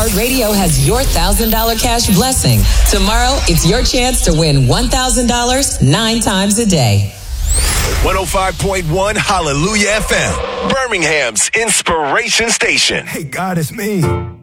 iHeartRadio has your $1,000 cash blessing. Tomorrow, it's your chance to win $1,000 9 times a day. 105.1 Hallelujah FM, Birmingham's inspiration station. Hey, God, it's me.